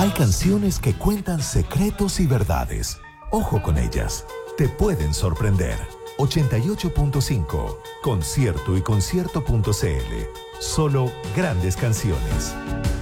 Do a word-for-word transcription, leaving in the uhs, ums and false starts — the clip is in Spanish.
Hay canciones que cuentan secretos y verdades. Ojo con ellas. Te pueden sorprender. ochenta y ocho punto cinco. Concierto y concierto punto c l. Solo grandes canciones.